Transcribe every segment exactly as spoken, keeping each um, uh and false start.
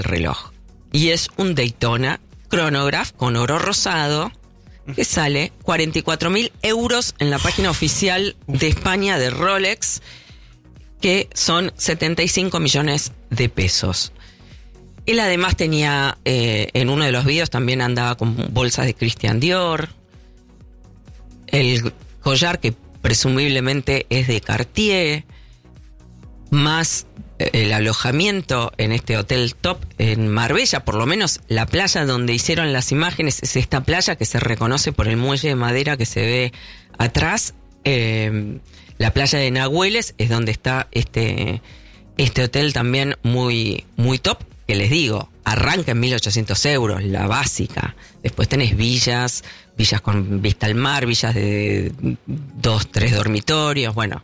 reloj. Y es un Daytona Chronograph con oro rosado que sale cuarenta y cuatro mil euros en la página oficial de España de Rolex, que son setenta y cinco millones de pesos. Él además tenía, eh, en uno de los videos también andaba con bolsas de Christian Dior. El collar, que presumiblemente es de Cartier, más el alojamiento en este hotel top en Marbella, por lo menos la playa donde hicieron las imágenes es esta playa que se reconoce por el muelle de madera que se ve atrás. Eh, la playa de Nahueles es donde está este, este hotel también muy, muy top, que les digo, arranca en mil ochocientos euros, la básica. Después tenés villas, villas con vista al mar, villas de dos, tres dormitorios, bueno.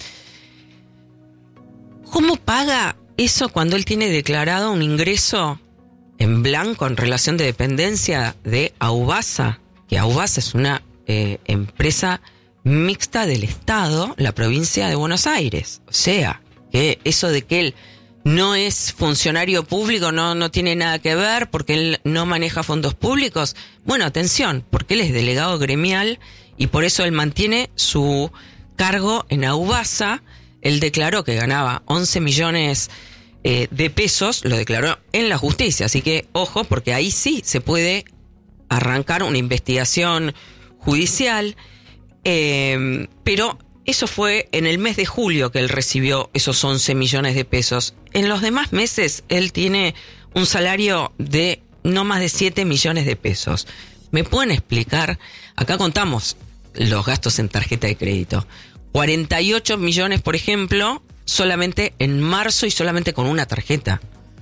¿Cómo paga eso cuando él tiene declarado un ingreso en blanco en relación de dependencia de Aubasa? Que Aubasa es una eh, empresa mixta del Estado, la provincia de Buenos Aires. O sea, que eso de que él no es funcionario público no, no tiene nada que ver porque él no maneja fondos públicos. Bueno, atención, porque él es delegado gremial y por eso él mantiene su cargo en Aubasa. Él declaró que ganaba once millones eh, de pesos, lo declaró en la justicia, así que ojo, porque ahí sí se puede arrancar una investigación judicial, eh, pero eso fue en el mes de julio que él recibió esos once millones de pesos. En los demás meses él tiene un salario de no más de siete millones de pesos. ¿Me pueden explicar? Acá contamos los gastos en tarjeta de crédito. cuarenta y ocho millones, por ejemplo, solamente en marzo y solamente con una tarjeta.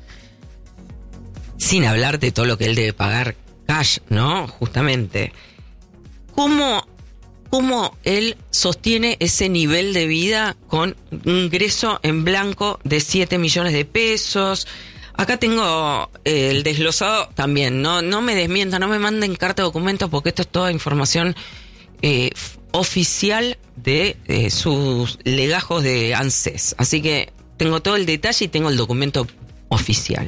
Sin hablar de todo lo que él debe pagar cash, ¿no? Justamente. ¿Cómo, cómo él sostiene ese nivel de vida con un ingreso en blanco de siete millones de pesos? Acá tengo eh, el desglosado también. No, no me desmientan, no me manden carta de documentos porque esto es toda información eh, oficial de eh, sus legajos de ANSES. Así que tengo todo el detalle y tengo el documento oficial.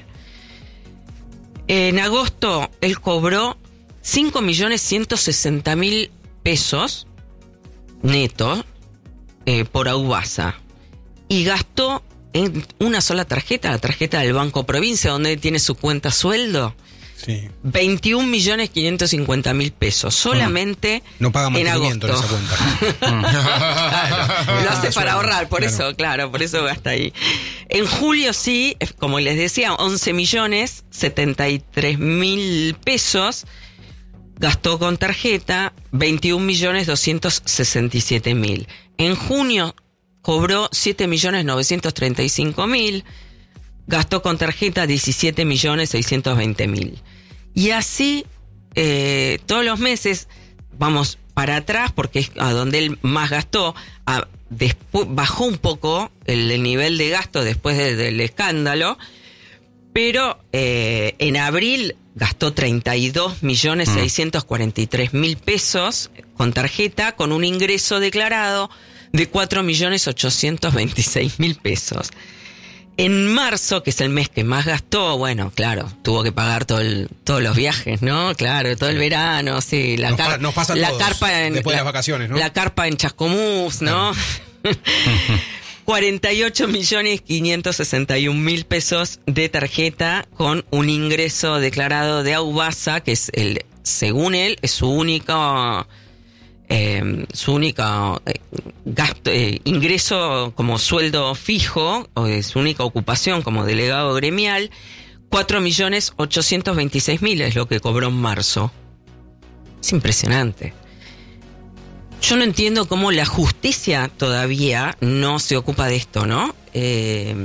En agosto él cobró cinco millones ciento sesenta mil pesos neto eh, por Aubasa y gastó en una sola tarjeta, la tarjeta del Banco Provincia, donde él tiene su cuenta sueldo. Sí. veintiún millones quinientos cincuenta mil pesos solamente no, no paga mantenimiento en, en esa cuenta. Claro, lo hace para ahorrar, por claro. eso, claro, por eso gasta ahí. En julio sí, como les decía, once millones setenta y tres mil pesos gastó con tarjeta, veintiún millones doscientos sesenta y siete mil. En junio cobró siete millones novecientos treinta y cinco mil. Gastó con tarjeta diecisiete millones seiscientos veinte mil. Y así, eh, todos los meses, vamos para atrás, porque es a donde él más gastó. A, después, bajó un poco el, el nivel de gasto después de, del escándalo, pero eh, en abril gastó treinta y dos millones seiscientos cuarenta y tres mil pesos con tarjeta, con un ingreso declarado de cuatro millones ochocientos veintiséis mil pesos. En marzo, que es el mes que más gastó, bueno, claro, tuvo que pagar todo el, todos los viajes, ¿no? Claro, todo el verano, sí, la, nos car- pa- nos pasa la todos, carpa en después la, de las vacaciones, ¿no? La carpa en Chascomús, ¿no? Claro. cuarenta y ocho millones quinientos sesenta y un mil pesos de tarjeta con un ingreso declarado de Aubasa, que es el, según él, es su único eh, su único eh, gasto, eh, ingreso como sueldo fijo, o de su única ocupación como delegado gremial. Cuatro millones ochocientos veintiséis mil es lo que cobró en marzo. Es impresionante. Yo no entiendo cómo la justicia todavía no se ocupa de esto, ¿no? Eh,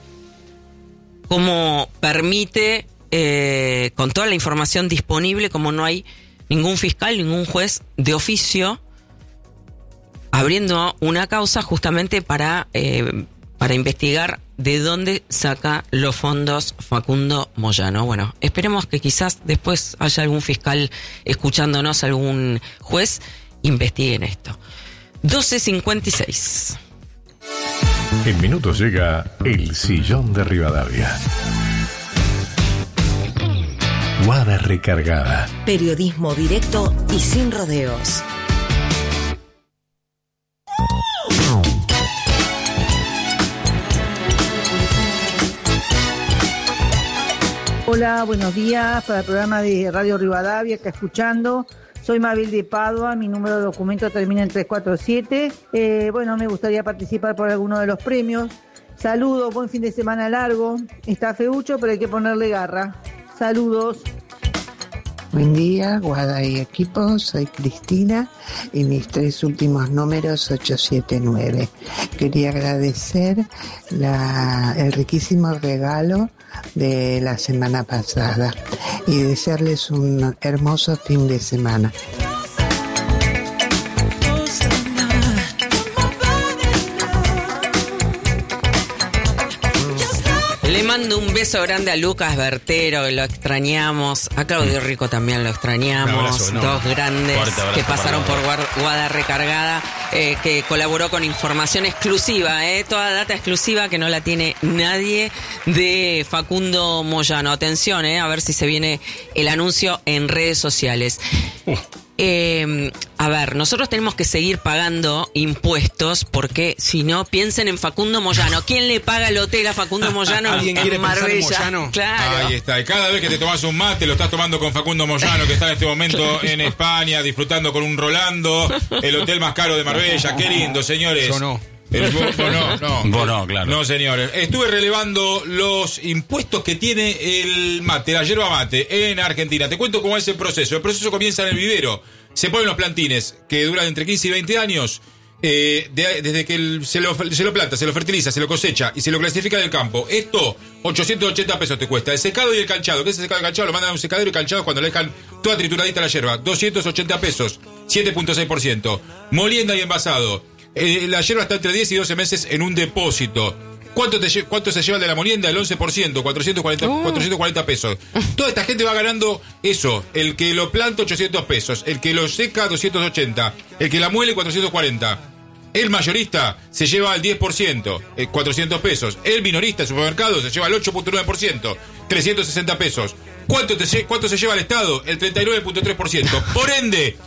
cómo permite, eh, con toda la información disponible, como no hay ningún fiscal, ningún juez de oficio abriendo una causa justamente para, eh, para investigar de dónde saca los fondos Facundo Moyano. Bueno, esperemos que quizás después haya algún fiscal escuchándonos, algún juez, investiguen esto. doce cincuenta y seis. En minutos llega El Sillón de Rivadavia. Guada Recargada. Periodismo directo y sin rodeos. Hola, buenos días para el programa de Radio Rivadavia, que escuchando. Soy Mabel de Padua, mi número de documento termina en tres cuatro siete. Eh, bueno, me gustaría participar por alguno de los premios. Saludos, buen fin de semana largo. Está feucho, pero hay que ponerle garra. Saludos. Buen día, Guada y equipo, soy Cristina y mis tres últimos números ocho siete nueve. Quería agradecer la, el riquísimo regalo de la semana pasada y desearles un hermoso fin de semana. Le mando un beso grande a Lucas Bertero, lo extrañamos. A Claudio Rico también lo extrañamos. Abrazo, no. Dos grandes que pasaron por Guada Recargada, eh, que colaboró con información exclusiva, eh, toda data exclusiva que no la tiene nadie, de Facundo Moyano. Atención, eh, a ver si se viene el anuncio en redes sociales. Uh. Eh, a ver, nosotros tenemos que seguir pagando impuestos porque si no, piensen en Facundo Moyano. ¿Quién le paga el hotel a Facundo Moyano ¿Alguien en quiere Marbella? Pensar en Moyano? Claro. Ahí está. Y cada vez que te tomas un mate, lo estás tomando con Facundo Moyano, que está en este momento en España, disfrutando con un Rolando, el hotel más caro de Marbella. Qué lindo, señores. Yo no. El, vos, vos no, no. Vos no, claro. No, señores. Estuve relevando los impuestos que tiene el mate, la yerba mate, en Argentina. Te cuento cómo es el proceso. El proceso comienza en el vivero. Se ponen los plantines, que duran entre quince y veinte años. Eh, de, desde que el, se, lo, se lo planta, se lo fertiliza, se lo cosecha y se lo clasifica del campo. Esto, ochocientos ochenta pesos te cuesta. El secado y el canchado. ¿Qué es el secado y el canchado? Lo mandan a un secadero y canchado cuando le dejan toda trituradita la yerba. doscientos ochenta pesos, siete punto seis por ciento. Molienda y envasado. Eh, la yerba está entre diez y doce meses en un depósito. ¿Cuánto, te, ¿Cuánto se lleva de la molienda? El once por ciento, cuatrocientos cuarenta, uh. cuatrocientos cuarenta pesos. Toda esta gente va ganando eso. El que lo planta, ochocientos pesos. El que lo seca, doscientos ochenta. El que la muele, cuatrocientos cuarenta. El mayorista se lleva el diez por ciento, eh, cuatrocientos pesos. El minorista, el supermercado, se lleva el ocho punto nueve por ciento, trescientos sesenta pesos. ¿Cuánto, te, ¿Cuánto se lleva el Estado? El treinta y nueve punto tres por ciento. Por ende,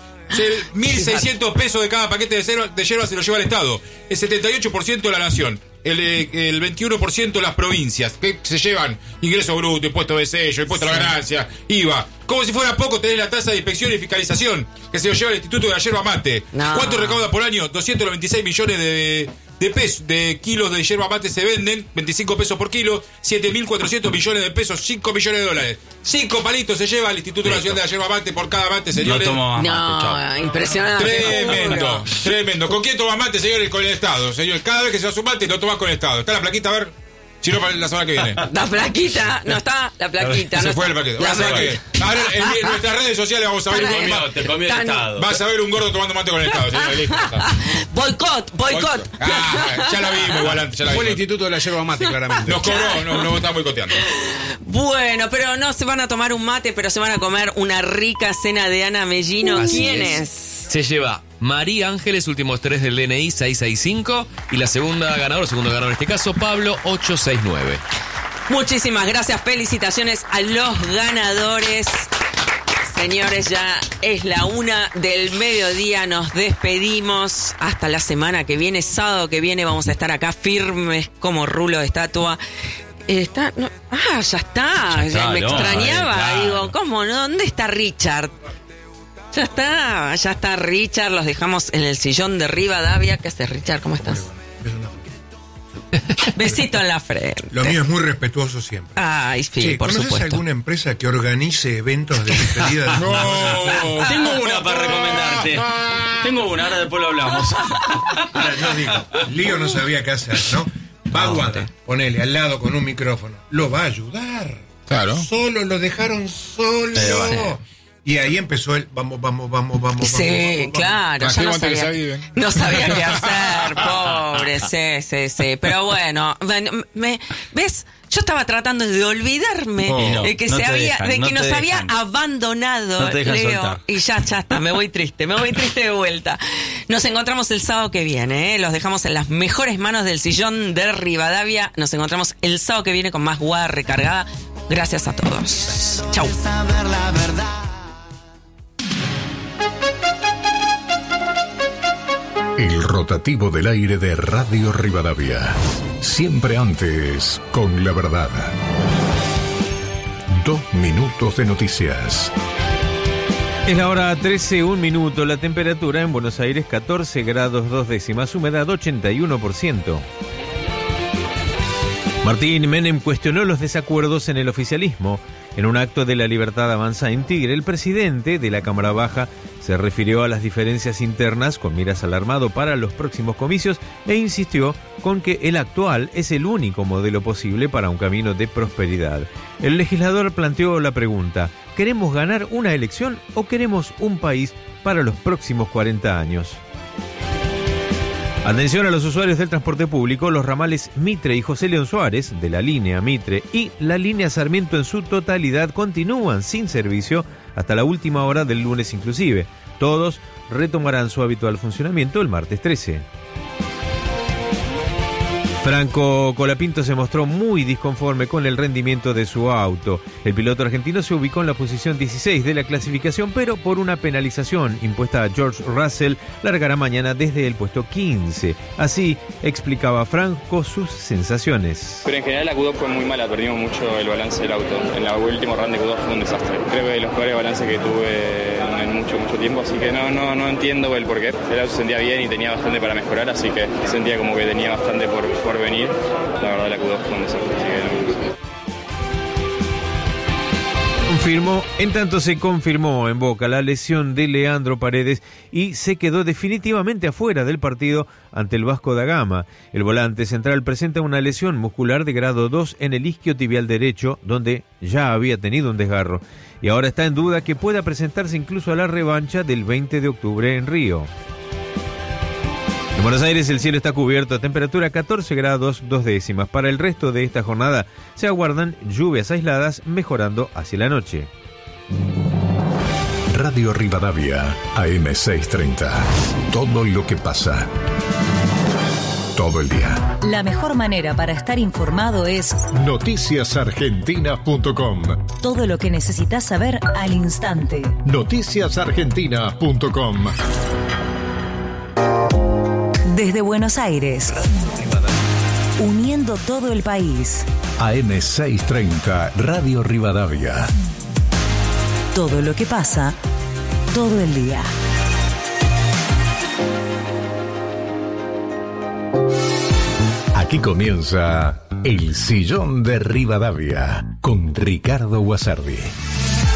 mil seiscientos pesos de cada paquete de yerba, de yerba se lo lleva el Estado. El setenta y ocho por ciento de la nación. El, el veintiuno por ciento las provincias, que se llevan ingreso bruto, impuesto de sello, impuesto sí. a la ganancia, I V A. Como si fuera poco tener la tasa de inspección y fiscalización que se lo lleva el Instituto de la Yerba Mate. No. ¿Cuánto recauda por año? doscientos noventa y seis millones de, de pesos, de kilos de yerba mate se venden, veinticinco pesos por kilo, siete mil cuatrocientos millones de pesos, cinco millones de dólares. Cinco palitos se lleva el Instituto Nacional de la Yerba Mate por cada mate, señores. No, tomo no mate, impresionante. Tremendo, tremendo. ¿Con quién toma mate, señores? Con el Estado, señor. Cada vez que se va a su mate, lo toma con el Estado. Está la plaquita, a ver. Si no, para la semana que viene. La plaquita, no está la plaquita. Se no fue está. la plaquita. La semana que viene. Ahora en, en nuestras redes sociales vamos a ver un gordo. Te comió el Estado. Vas a ver un gordo tomando mate con el Estado, señor. Boicot, boicot. Ah, ya la vimos igual antes. Ya la fue vimos. El Instituto de la Yerba Mate, claramente. Nos cobró, nos, nos están boicoteando. Bueno, pero no se van a tomar un mate, pero se van a comer una rica cena de Ana Mellino. Así ¿Quién es? es? Se lleva María Ángeles, últimos tres del D N I, seiscientos sesenta y cinco. Y la segunda ganadora, segundo ganador en este caso, Pablo, ochocientos sesenta y nueve. Muchísimas gracias, felicitaciones a los ganadores. Señores, ya es la una del mediodía, nos despedimos hasta la semana que viene, sábado que viene vamos a estar acá firmes como rulo de estatua. Está, no, ah, ya está, ya está me no, extrañaba, claro. Digo, ¿cómo? No? ¿Dónde está Richard? Ya está, ya está Richard, los dejamos en el sillón de Rivadavia. ¿Qué haces, Richard? ¿Cómo estás? Besito en la frente. Lo mío es muy respetuoso siempre. Ay, sí, che, por ¿conoces supuesto. alguna empresa que organice eventos de despedida de No, tengo una para recomendarte. Tengo una, ahora después lo hablamos. Ahora, yo digo, Lío no sabía qué hacer, ¿no? Va a Guada, ponele al lado con un micrófono. Lo va a ayudar. Claro. Solo lo dejaron solo. Y ahí empezó el vamos, vamos, vamos, vamos. Sí, vamos, vamos, claro. vamos. Ya no sabía, no sabía qué hacer, pobre, sí, sí, sí. Pero bueno, me, ¿ves? Yo estaba tratando de olvidarme oh, no, de que, no se había, dejan, de que no nos dejan. había abandonado, no Leo. Soltar. Y ya, ya está, me voy triste, me voy triste de vuelta. Nos encontramos el sábado que viene, ¿eh? Los dejamos en las mejores manos del sillón de Rivadavia. Nos encontramos el sábado que viene con más Guada Recargada. Gracias a todos. Chau. El rotativo del aire de Radio Rivadavia. Siempre antes, con la verdad. Dos minutos de noticias. Es la hora trece, un minuto. La temperatura en Buenos Aires catorce grados dos décimas, humedad ochenta y uno por ciento. Martín Menem cuestionó los desacuerdos en el oficialismo. En un acto de La Libertad Avanza en Tigre, el presidente de la Cámara Baja se refirió a las diferencias internas con miras al armado para los próximos comicios e insistió con que el actual es el único modelo posible para un camino de prosperidad. El legislador planteó la pregunta: ¿queremos ganar una elección o queremos un país para los próximos cuarenta años? Atención a los usuarios del transporte público. Los ramales Mitre y José León Suárez, de la línea Mitre y la línea Sarmiento en su totalidad, continúan sin servicio hasta la última hora del lunes inclusive. Todos retomarán su habitual funcionamiento el martes trece. Franco Colapinto se mostró muy disconforme con el rendimiento de su auto. El piloto argentino se ubicó en la posición dieciséis de la clasificación, pero por una penalización impuesta a George Russell, largará mañana desde el puesto quince. Así explicaba Franco sus sensaciones. Pero en general la Q dos fue muy mala, perdimos mucho el balance del auto. En la última run de Q dos fue un desastre. Creo que de los peores balances que tuve en mucho, mucho tiempo, así que no, no, no entiendo el porqué. El auto se sentía bien y tenía bastante para mejorar, así que sentía como que tenía bastante por, por venir. La verdad la Q dos fue un desastre, así que no. Confirmó, en tanto se confirmó en Boca la lesión de Leandro Paredes y se quedó definitivamente afuera del partido ante el Vasco da Gama. El volante central presenta una lesión muscular de grado dos en el isquiotibial derecho, donde ya había tenido un desgarro, y ahora está en duda que pueda presentarse incluso a la revancha del veinte de octubre en Río. En Buenos Aires el cielo está cubierto a temperatura catorce grados dos décimas. Para el resto de esta jornada se aguardan lluvias aisladas, mejorando hacia la noche. Radio Rivadavia, A M seiscientos treinta. Todo lo que pasa. Todo el día. La mejor manera para estar informado es noticias argentinas punto com. Todo lo que necesitas saber al instante. noticias argentinas punto com. Desde Buenos Aires, uniendo todo el país. A M seiscientos treinta, Radio Rivadavia. Todo lo que pasa, todo el día. Aquí comienza El Sillón de Rivadavia con Ricardo Guasardi.